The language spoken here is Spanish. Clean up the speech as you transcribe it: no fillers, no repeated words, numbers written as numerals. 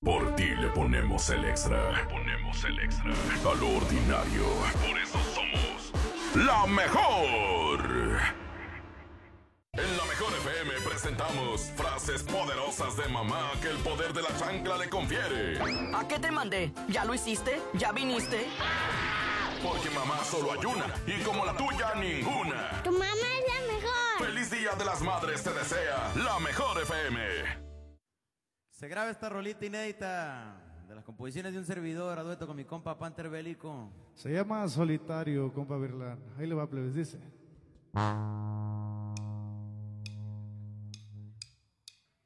Por ti le ponemos el extra. Le ponemos el extra. A lo ordinario. Por eso somos la mejor. En la mejor FM presentamos frases poderosas de mamá que el poder de la chancla le confiere. ¿A qué te mandé? ¿Ya lo hiciste? ¿Ya viniste? Porque mamá solo hay una y como la tuya ninguna. Tu mamá es la mejor. Feliz Día de las Madres te desea la mejor FM. Se graba esta rolita inédita de las composiciones de un servidor a dueto con mi compa Panther Bélico. Se llama Solitario, compa Virlán. Ahí le va, plebes, dice.